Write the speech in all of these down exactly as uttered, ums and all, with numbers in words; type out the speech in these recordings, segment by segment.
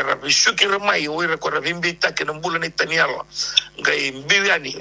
era bisuki ramai o ira ko rabimbita ke nambula ni taniala ngai biani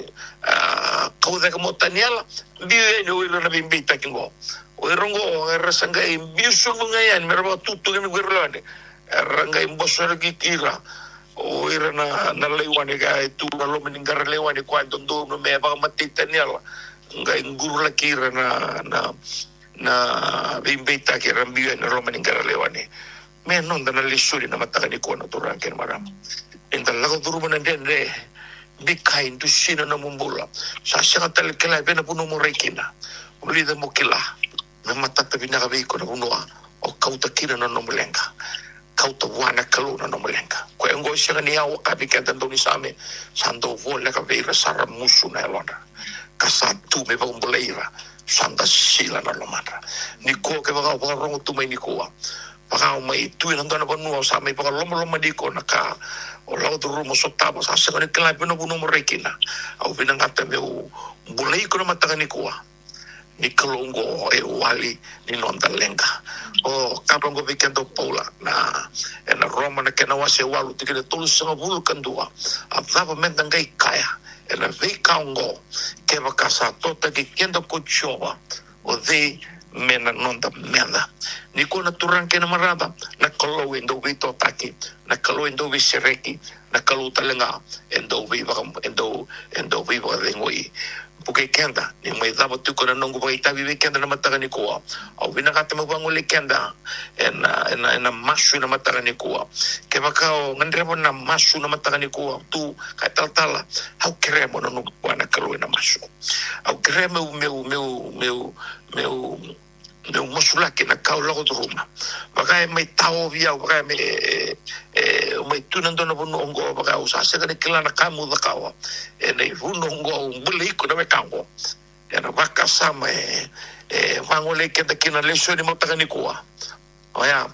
a kauda ka motaniala biani o ira rabimbita ke ngo o ira ngo era sangai bisu ngai an merba tutto ke ngirlane era ngai mbosor ki kira o ira na na lewani ga tu na lo meningar lewani kwa dondo no me ba matitaniala ngai ngurla kira na na na bimbita ke rambian na lo meningar lewani me non dana lisuri na mataka ni kono turang ken maram enda lago duru manende bi kain tu sina na mumbula sa sanga tal kala bena puno mo rekina uli da mokila na matata bina ka ko na unwa o kauta kina na no mulenga kauta wana kalu na no mulenga ko ngo sanga ni awa ka bi ka dan doni same sando vola ka veira sara musu na lona kasatu me ba umbuleira sanda sila na lomata ni ko ke ba ba rongo tu mai ni ko paka mai tu ina ndana banu sa mai paka lomo lomo diko naka o lau tu rumo sotaba sa sa ni kala pino buno mo rekina au bina ngata me u bulai ko na mataka ni kuwa ni kalongo e wali ni nonda lenga o kapango vikendo pola na ena roma na kena wase walu tikene tolu sanga bulu kandua a vava menda ngai kaya ena vei kaungo ke vakasa tota ki kendo kochova o de mena nonda menda ni kona turang kena marada na kalau endo vito taki na kalau endo visireki na kalau talenga endo viva endo endo viva dengoi porque kenda ni mai dava tu kona nongo vai tavi ve kenda na mataka ni koa au vina kata mabango le kenda ena ena ena masu na mataka ni koa ke bakao ngandremo na masu na mataka ni koa tu ka tal tala au kremo no no na kalau na masu au kremo meu meu meu meu meu mosulake na kau logo do ruma baka mai tao via baka me e mai tunando no no ngo baka usa se ka kila na kamu da kawa e nei runo ngo buli ko na kango e na baka sama e e mangole ke da kina lesho ni motaka ni kuwa oya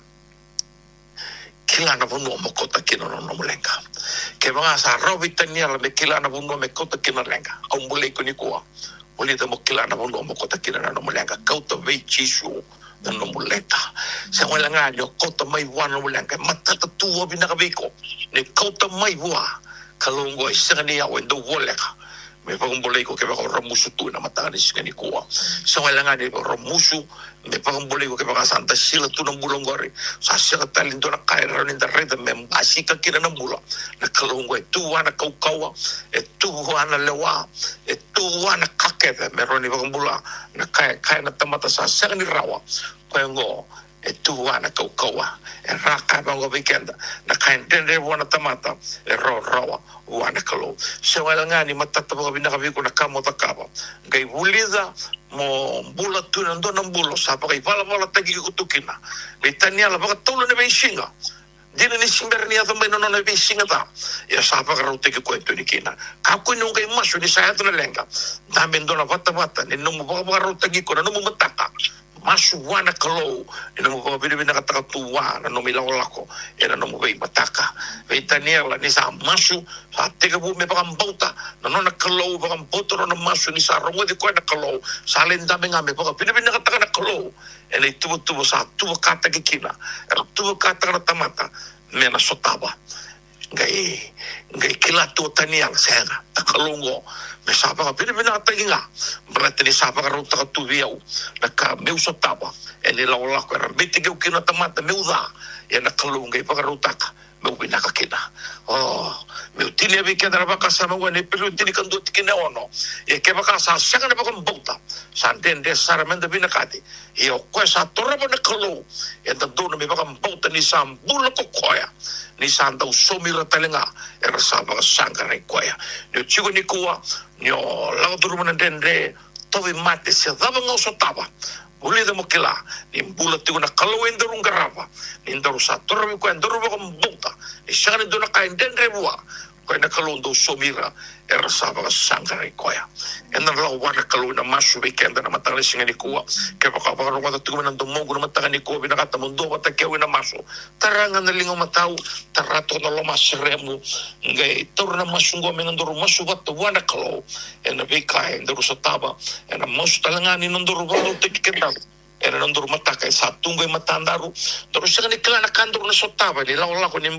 kila na vuno mo kota kina no no mulenga ke baka sa robitania me kila na vuno me kota kina lenga au buli ko ni kuwa Oli da mokila na bono mo kota kina na no mulenga kauta vei chisu na no mulenga se wala nga yo kota mai wana no mulenga matata tu bina ka viko ne kauta mai wa kalongo i sangani ya wendo woleka me pa ngolei ko ke ba ramusu tu na matanga ni sikani ko se wala nga ni ramusu me pa ngolei ko ke ba santa sila tu na bulongori sa sila talento na kaira ni da reda me asika kina na mula na kalongo tu wana kau kawa e tu wana lewa e tu wana kakete me roni ba ngula na kai kai na tamata sa sangani rawa ko ngo e tu wana kau kawa e raka ba ngo weekend na kai tende wana tamata e ro rawa wana kalo se wala ngani matata ba bina ka viko na kamo takaba ngai buliza mo bula tu na ndona mbulo sa pa kai vala vala tagi ko tukina le tania la ba tolo ne beisinga dina ni simberni ata mai no na beisinga ta ya sa pa ka rote ke kwento ni kina ka ko no ngai masu ni sa ata na lenga da mendona vata vata ni no mo ba ba rote ki ko no mo mataka masu wana kalau ina mo ba bina bina kata tuwa na no milaw lako ina no mo ba mataka ve tania la ni sa masu sa tega bu me pa mbauta na no na kalau ba mbauta no masu ni sa rongo de ko na kalau sa lenda me ngame pa bina bina kata na kalau ina tu tu sa tu kata ki kina tu kata na tamata me na sotaba ngai ngai kila tu tania senga takalongo me sapa ka pina pina taginga berarti ni sapa ka ruta ka tu viau na ka meu sotaba ele la ola ko era beti ke kina tamata meu da e na kalunga i pa ka ruta ka meu pina ka kina oh meu tini abi ke dara ba ka sa mo ne pelu tini kan do tikine ono e ke ba ka sa sanga ne ba ko mbota sa dende sara menda bina kati e o ko sa torra ba na kalu e da do me ba ka mbota ni sa mbula ko koya ni sa ndau somira talenga e ra sa ba sanga re koya ni chigo ni kuwa ni o la do rumana dende tovi mate se dava ngo sotaba uli de mokila ni mbula tigo na kalu ende rungarava ni ndoro sa torra mi ko ndoro ba ko mbota ni sa ni do na ka dende bua ko na kalu ndo somira era saba sangare koya ena la wana kalu na masu weekend na matanga singa ni kuwa ke pa ka pa ro tu na ndo mongo na matanga ni ko bina kata mundo bata ke na masu taranga na lingo matau tarato na lo masremu ngai torna masungo menandoro masu bata wana kalu ena bekai ndo sotaba ena masu talanga ni ndo ro te kenda era ndo mataka sa tungo matandaru ndo singa ni kala na kandoro na sotaba ni la la ko ni